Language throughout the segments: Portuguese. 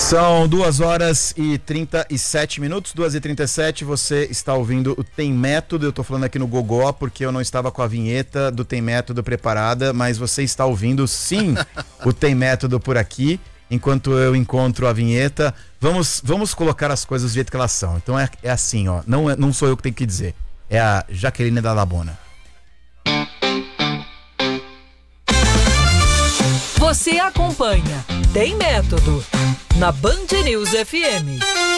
São 2h37, 2h37, você está ouvindo o Tem Método. Eu tô falando aqui no Gogó porque eu não estava com a vinheta do Tem Método preparada, mas você está ouvindo sim o Tem Método por aqui, enquanto eu encontro a vinheta. Vamos colocar as coisas do jeito que elas são. Então é assim, ó, não sou eu que tenho que dizer, é a Jaqueline da Labona. Você acompanha Tem Método na Band News FM.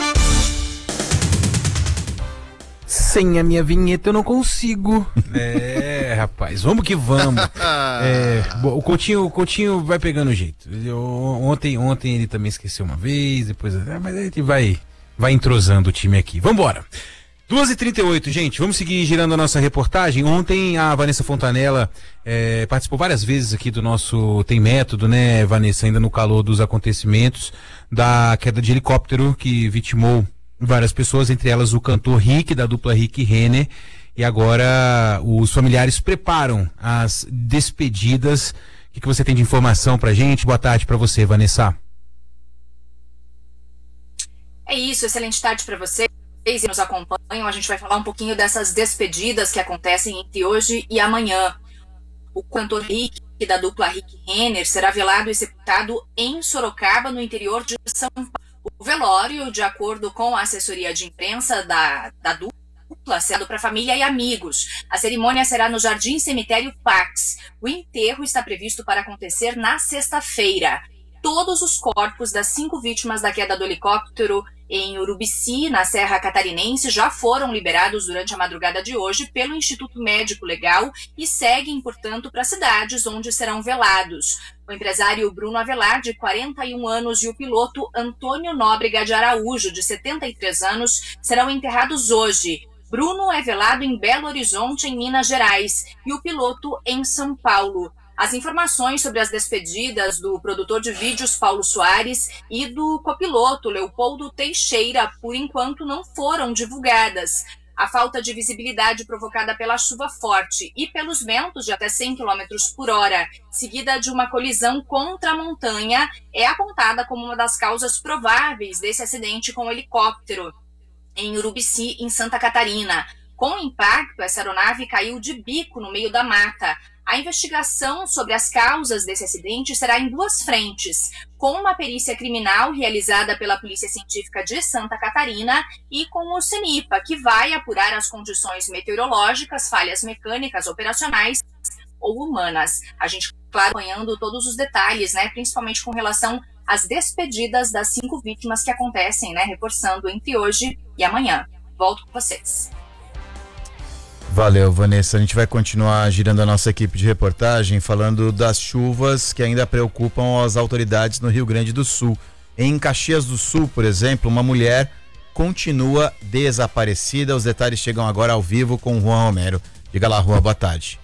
Sem a minha vinheta eu não consigo. Rapaz, vamos que vamos. Bom, o Coutinho vai pegando o jeito. Ontem ele também esqueceu uma vez, depois, mas a gente vai entrosando o time aqui. Vambora. 2h38, gente, vamos seguir girando a nossa reportagem. Ontem a Vanessa Fontanella participou várias vezes aqui do nosso Tem Método, né, Vanessa, ainda no calor dos acontecimentos da queda de helicóptero que vitimou várias pessoas, entre elas o cantor Rick, da dupla Rick e Renner, e agora os familiares preparam as despedidas. O que você tem de informação pra gente? Boa tarde pra você, Vanessa. É isso, excelente tarde pra você. Que nos acompanham, a gente vai falar um pouquinho dessas despedidas que acontecem entre hoje e amanhã. O cantor Rick, da dupla Rick Renner, será velado e sepultado em Sorocaba, no interior de São Paulo. O velório, de acordo com a assessoria de imprensa da dupla, será para família e amigos. A cerimônia será no Jardim Cemitério Pax. O enterro está previsto para acontecer na sexta-feira. Todos os corpos das 5 vítimas da queda do helicóptero em Urubici, na Serra Catarinense, já foram liberados durante a madrugada de hoje pelo Instituto Médico Legal e seguem, portanto, para cidades onde serão velados. O empresário Bruno Avelar, de 41 anos, e o piloto Antônio Nóbrega de Araújo, de 73 anos, serão enterrados hoje. Bruno é velado em Belo Horizonte, em Minas Gerais, e o piloto em São Paulo. As informações sobre as despedidas do produtor de vídeos Paulo Soares e do copiloto Leopoldo Teixeira, por enquanto, não foram divulgadas. A falta de visibilidade provocada pela chuva forte e pelos ventos de até 100 km por hora, seguida de uma colisão contra a montanha, é apontada como uma das causas prováveis desse acidente com o helicóptero em Urubici, em Santa Catarina. Com o impacto, essa aeronave caiu de bico no meio da mata. A investigação sobre as causas desse acidente será em 2 frentes, com uma perícia criminal realizada pela Polícia Científica de Santa Catarina e com o CENIPA, que vai apurar as condições meteorológicas, falhas mecânicas, operacionais ou humanas. A gente, claro, acompanhando todos os detalhes, né, principalmente com relação às despedidas das 5 vítimas que acontecem, né, reforçando entre hoje e amanhã. Volto com vocês. Valeu, Vanessa. A gente vai continuar girando a nossa equipe de reportagem falando das chuvas que ainda preocupam as autoridades no Rio Grande do Sul. Em Caxias do Sul, por exemplo, uma mulher continua desaparecida. Os detalhes chegam agora ao vivo com o Juan Romero. Diga lá, Juan, boa tarde.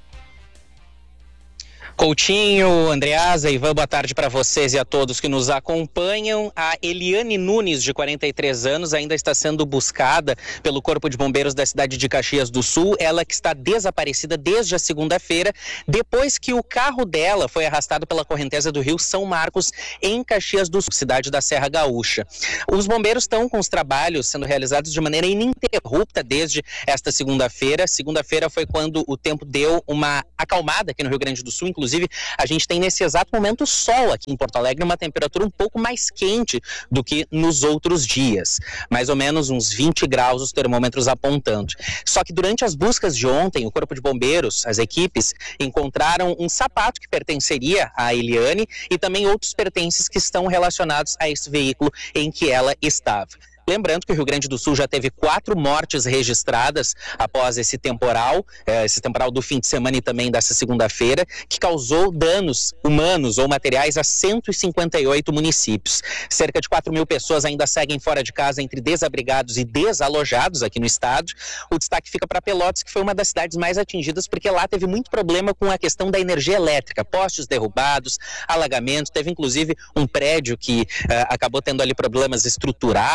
Coutinho, Andreasa, Ivan, boa tarde para vocês e a todos que nos acompanham. A Eliane Nunes, de 43 anos, ainda está sendo buscada pelo Corpo de Bombeiros da cidade de Caxias do Sul. Ela que está desaparecida desde a segunda-feira, depois que o carro dela foi arrastado pela correnteza do rio São Marcos, em Caxias do Sul, cidade da Serra Gaúcha. Os bombeiros estão com os trabalhos sendo realizados de maneira ininterrupta desde esta segunda-feira. Segunda-feira foi quando o tempo deu uma acalmada aqui no Rio Grande do Sul. Inclusive, a gente tem nesse exato momento sol aqui em Porto Alegre, uma temperatura um pouco mais quente do que nos outros dias. Mais ou menos uns 20 graus os termômetros apontando. Só que durante as buscas de ontem, o Corpo de Bombeiros, as equipes, encontraram um sapato que pertenceria à Eliane e também outros pertences que estão relacionados a esse veículo em que ela estava. Lembrando que o Rio Grande do Sul já teve 4 mortes registradas após esse temporal do fim de semana e também dessa segunda-feira, que causou danos humanos ou materiais a 158 municípios. Cerca de 4.000 pessoas ainda seguem fora de casa entre desabrigados e desalojados aqui no estado. O destaque fica para Pelotas, que foi uma das cidades mais atingidas, porque lá teve muito problema com a questão da energia elétrica, postes derrubados, alagamento, teve inclusive um prédio que acabou tendo ali problemas estruturais, acabou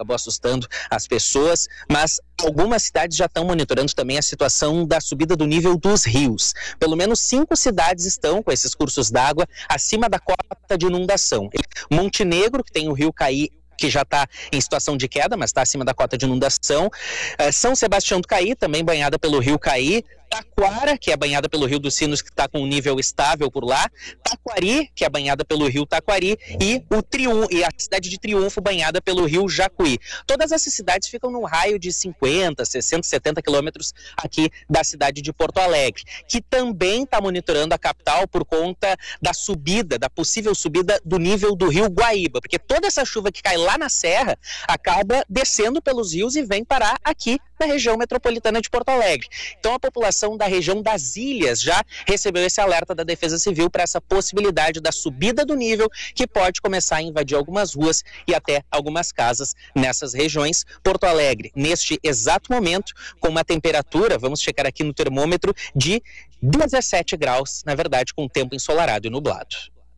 acabou assustando as pessoas, mas algumas cidades já estão monitorando também a situação da subida do nível dos rios. Pelo menos 5 cidades estão com esses cursos d'água acima da cota de inundação. Montenegro, que tem o rio Caí, que já está em situação de queda, mas está acima da cota de inundação. São Sebastião do Caí, também banhada pelo rio Caí. Taquara, que é banhada pelo Rio dos Sinos, que está com um nível estável por lá. Taquari, que é banhada pelo rio Taquari. E a cidade de Triunfo, banhada pelo rio Jacuí. Todas essas cidades ficam num raio de 50, 60, 70 quilômetros aqui da cidade de Porto Alegre, que também está monitorando a capital por conta da subida, da possível subida do nível do rio Guaíba, porque toda essa chuva que cai lá na serra acaba descendo pelos rios e vem parar aqui na região metropolitana de Porto Alegre. Então a população da região das ilhas já recebeu esse alerta da Defesa Civil para essa possibilidade da subida do nível, que pode começar a invadir algumas ruas e até algumas casas nessas regiões. Porto Alegre, neste exato momento, com uma temperatura, vamos checar aqui no termômetro, de 17 graus, na verdade, com tempo ensolarado e nublado.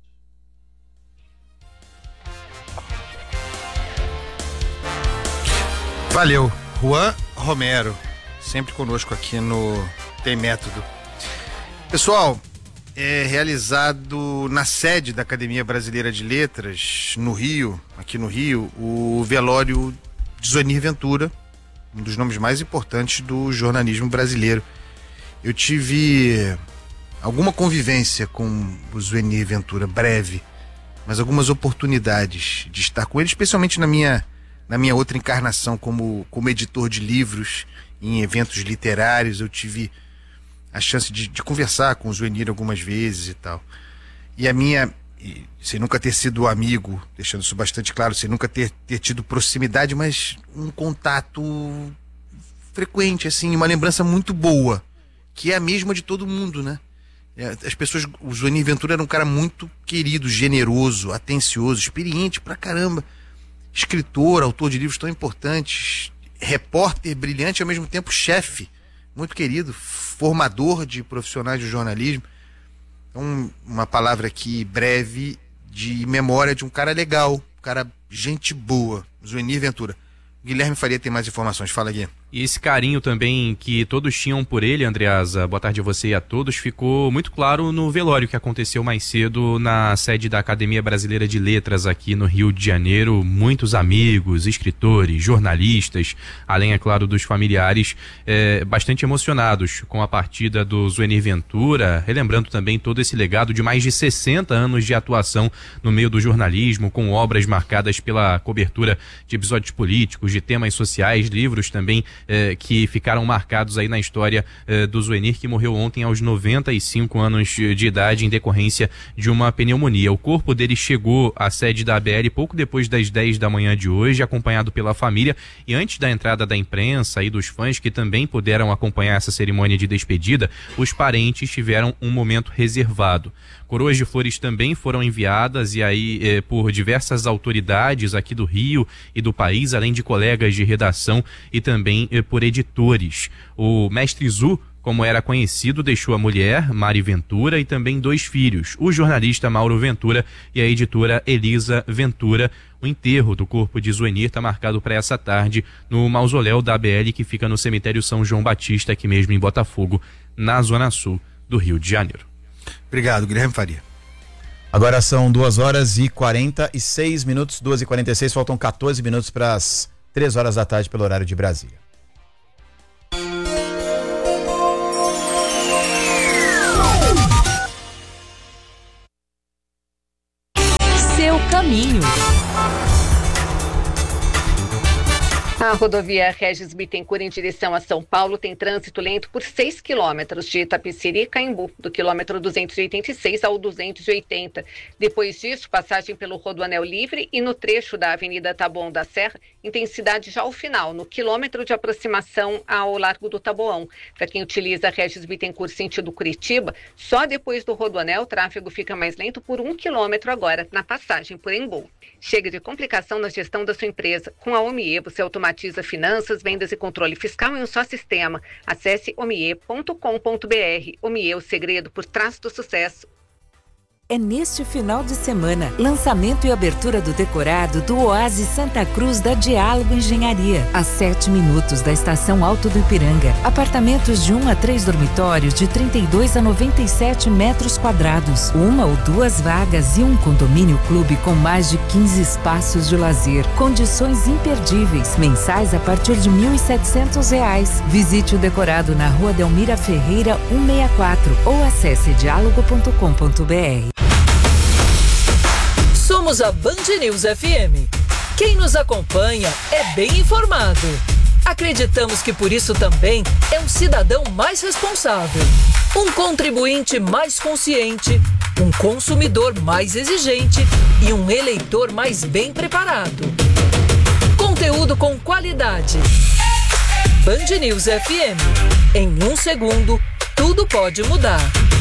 Valeu, Juan Romero, sempre conosco aqui no Tem Método. Pessoal, é realizado na sede da Academia Brasileira de Letras, no Rio, aqui no Rio, o velório de Zuenir Ventura, um dos nomes mais importantes do jornalismo brasileiro. Eu tive alguma convivência com o Zuenir Ventura, breve, mas algumas oportunidades de estar com ele, especialmente na minha outra encarnação como editor de livros, em eventos literários. Eu tive a chance de conversar com o Zuenir algumas vezes e tal. Sem nunca ter sido amigo, deixando isso bastante claro, sem nunca ter tido proximidade, mas um contato frequente, assim, uma lembrança muito boa, que é a mesma de todo mundo, né? As pessoas, o Zuenir Ventura era um cara muito querido, generoso, atencioso, experiente pra caramba, escritor, autor de livros tão importantes, repórter brilhante, ao mesmo tempo chefe, muito querido, formador de profissionais de jornalismo. Então, uma palavra aqui breve de memória de um cara legal, um cara gente boa, Zuenir Ventura. Guilherme Faria tem mais informações, fala, Gui. E esse carinho também que todos tinham por ele, Andreasa, boa tarde a você e a todos, ficou muito claro no velório que aconteceu mais cedo na sede da Academia Brasileira de Letras aqui no Rio de Janeiro. Muitos amigos, escritores, jornalistas, além, é claro, dos familiares, bastante emocionados com a partida do Zuenir Ventura, relembrando também todo esse legado de mais de 60 anos de atuação no meio do jornalismo, com obras marcadas pela cobertura de episódios políticos, de temas sociais, livros também que ficaram marcados aí na história do Zuenir, que morreu ontem aos 95 anos de idade em decorrência de uma pneumonia. O corpo dele chegou à sede da ABL pouco depois das 10 da manhã de hoje, acompanhado pela família, e antes da entrada da imprensa e dos fãs que também puderam acompanhar essa cerimônia de despedida, os parentes tiveram um momento reservado. Coroas de flores também foram enviadas, e aí por diversas autoridades aqui do Rio e do país, além de colegas de redação e também por editores. O mestre Zu, como era conhecido, deixou a mulher, Mari Ventura, e também 2 filhos, o jornalista Mauro Ventura e a editora Elisa Ventura. O enterro do corpo de Zuenir está marcado para essa tarde no mausoléu da ABL, que fica no cemitério São João Batista, aqui mesmo em Botafogo, na zona sul do Rio de Janeiro. Obrigado, Guilherme Faria. Agora são 2h46, 2h46, faltam 14 minutos para as 3 horas da tarde pelo horário de Brasília. Seu caminho. A rodovia Regis Bittencourt em direção a São Paulo tem trânsito lento por 6 quilômetros de Itapeceri a Caimbu, do quilômetro 286 ao 280. Depois disso, passagem pelo Rodoanel livre e no trecho da Avenida Taboão da Serra, intensidade já ao final, no quilômetro de aproximação ao Largo do Taboão. Para quem utiliza Regis Bittencourt sentido Curitiba, só depois do Rodoanel o tráfego fica mais lento por 1 quilômetro agora, na passagem por Embu. Chega de complicação na gestão da sua empresa. Com a OMIE, você automatiza finanças, vendas e controle fiscal em um só sistema. Acesse omie.com.br. OMIE, o segredo por trás do sucesso. é neste final de semana. Lançamento e abertura do decorado do Oásis Santa Cruz da Diálogo Engenharia, a 7 minutos da Estação Alto do Ipiranga. Apartamentos de 1 a 3 dormitórios de 32 a 97 metros quadrados. 1 ou 2 vagas e um condomínio clube com mais de 15 espaços de lazer. Condições imperdíveis. Mensais a partir de R$ 1.700. Visite o decorado na Rua Delmira Ferreira 164 ou acesse diálogo.com.br. Somos a Band News FM. Quem nos acompanha é bem informado. Acreditamos que por isso também é um cidadão mais responsável, um contribuinte mais consciente, um consumidor mais exigente e um eleitor mais bem preparado. Conteúdo com qualidade. Band News FM. Em 1 segundo, tudo pode mudar.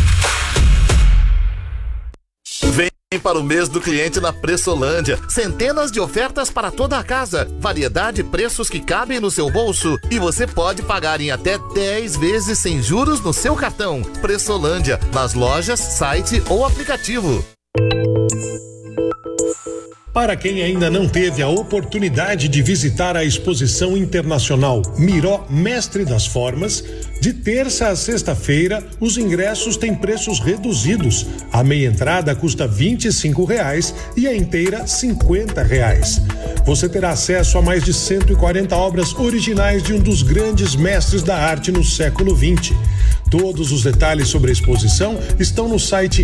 Vem para o mês do cliente na Pressolândia. Centenas de ofertas para toda a casa. Variedade e preços que cabem no seu bolso. E você pode pagar em até 10 vezes sem juros no seu cartão. Pressolândia, nas lojas, site ou aplicativo. Para quem ainda não teve a oportunidade de visitar a exposição internacional Miró Mestre das Formas, de terça a sexta-feira, os ingressos têm preços reduzidos. A meia entrada custa R$ 25,00 e a inteira R$ 50,00. Você terá acesso a mais de 140 obras originais de um dos grandes mestres da arte no século XX. Todos os detalhes sobre a exposição estão no site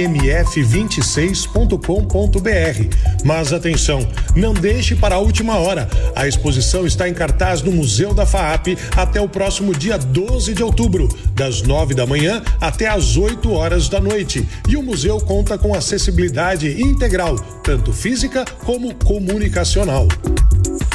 mmf26.com.br. Mas atenção, não deixe para a última hora. A exposição está em cartaz no Museu da FAAP até o próximo dia 12 de outubro, das 9 da manhã até as 8 horas da noite. E o museu conta com acessibilidade integral, tanto física como comunicacional.